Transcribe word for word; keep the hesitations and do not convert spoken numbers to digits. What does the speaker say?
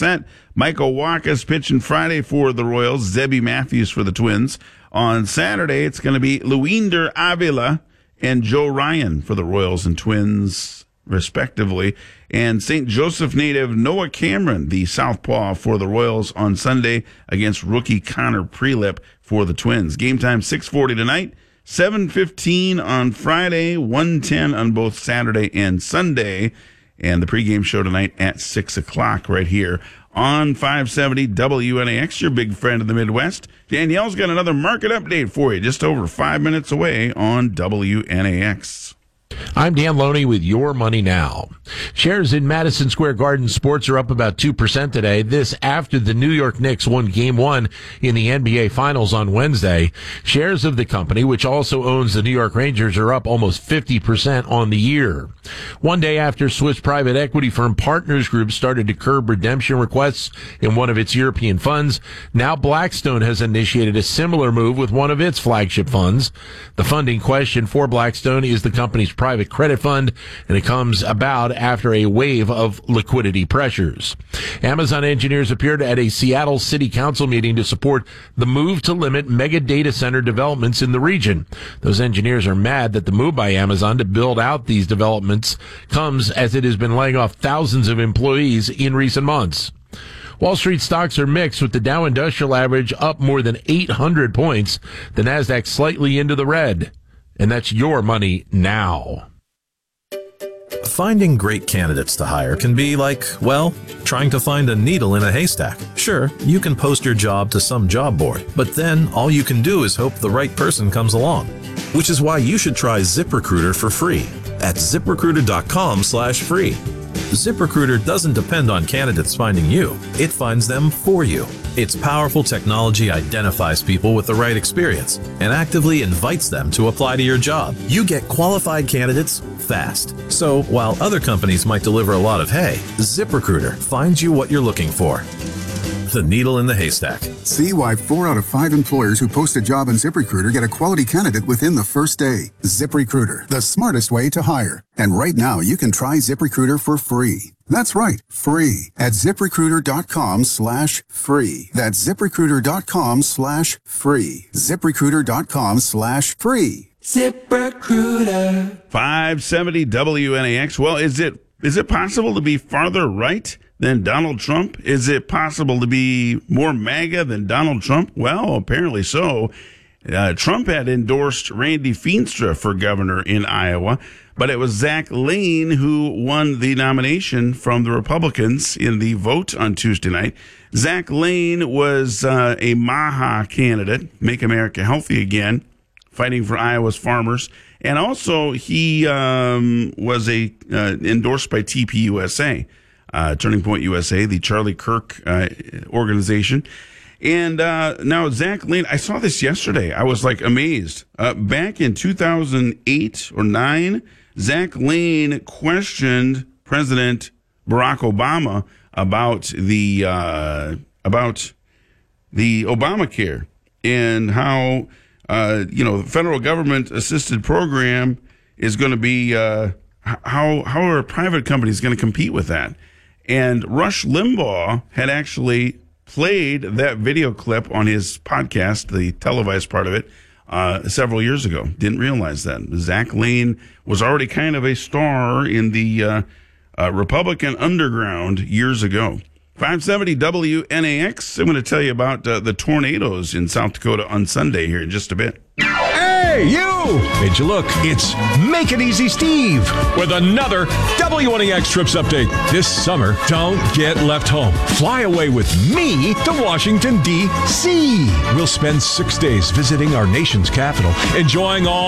set. Michael Wacha's pitching Friday for the Royals. Zebby Matthews for the Twins. On Saturday, it's going to be Luinder Avila and Joe Ryan for the Royals and Twins, respectively. And Saint Joseph native Noah Cameron, the southpaw for the Royals, on Sunday against rookie Connor Prelip for the Twins. Game time six forty tonight, seven fifteen on Friday, one ten on both Saturday and Sunday. And the pregame show tonight at six o'clock right here on five seventy W N A X, your big friend of the Midwest. Danielle's got another market update for you just over five minutes away on W N A X. I'm Dan Loney with Your Money Now. Shares in Madison Square Garden Sports are up about two percent today. This after the New York Knicks won Game one in the N B A Finals on Wednesday. Shares of the company, which also owns the New York Rangers, are up almost fifty percent on the year. One day after Swiss private equity firm Partners Group started to curb redemption requests in one of its European funds, now Blackstone has initiated a similar move with one of its flagship funds. The funding question for Blackstone is the company's private credit fund, and it comes about after a wave of liquidity pressures. Amazon engineers appeared at a Seattle City Council meeting to support the move to limit mega data center developments in the region. Those engineers are mad that the move by Amazon to build out these developments comes as it has been laying off thousands of employees in recent months. Wall Street stocks are mixed, with the Dow Industrial Average up more than eight hundred points, the Nasdaq slightly into the red. And that's Your Money Now. Finding great candidates to hire can be like, well, trying to find a needle in a haystack. Sure, you can post your job to some job board, but then all you can do is hope the right person comes along. Which is why you should try ZipRecruiter for free at ZipRecruiter.com slash free. ZipRecruiter doesn't depend on candidates finding you. It finds them for you. Its powerful technology identifies people with the right experience and actively invites them to apply to your job. You get qualified candidates fast. So while other companies might deliver a lot of hay, ZipRecruiter finds you what you're looking for. The needle in the haystack. See why four out of five employers who post a job on ZipRecruiter get a quality candidate within the first day. ZipRecruiter, the smartest way to hire. And right now, you can try ZipRecruiter for free. That's right, free at ZipRecruiter.com slash free. That's ZipRecruiter.com slash free. ZipRecruiter.com slash free. ZipRecruiter. five seventy W N A X. Well, is it is it possible to be farther right than Donald Trump? Is it possible to be more MAGA than Donald Trump? Well, apparently so. Uh, Trump had endorsed Randy Feenstra for governor in Iowa, but it was Zach Lane who won the nomination from the Republicans in the vote on Tuesday night. Zach Lane was uh, a MAHA candidate, Make America Healthy Again, fighting for Iowa's farmers. And also he um, was a uh, endorsed by T P U S A, uh, Turning Point U S A, the Charlie Kirk uh, organization. And uh, now Zach Lane, I saw this yesterday. I was like amazed. Uh, back in two thousand eight or nine, Zach Lane questioned President Barack Obama about the uh, about the Obamacare and how uh, you know the federal government assisted program is going to be uh, how how are private companies going to compete with that? And Rush Limbaugh had actually played that video clip on his podcast, the televised part of it, uh, several years ago. Didn't realize that. Zach Lane was already kind of a star in the uh, uh, Republican underground years ago. five seventy W N A X. I'm going to tell you about uh, the tornadoes in South Dakota on Sunday here in just a bit. Hey, you! Made you look. It's Make It Easy Steve with another W N A X Trips update. This summer, don't get left home. Fly away with me to Washington, D C We'll spend six days visiting our nation's capital, enjoying all